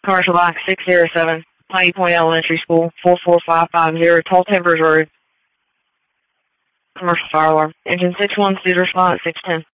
Commercial Box 607, Piney Point Elementary School, 44550, Tall Timbers Road. Commercial fire alarm. Engine 6-1, please respond at 610.